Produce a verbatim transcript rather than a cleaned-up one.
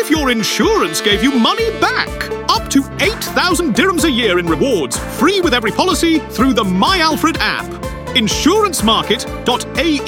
if your insurance gave you money back. Up to eight thousand dirhams a year in rewards, free with every policy through the My Alfred app. insurance market dot A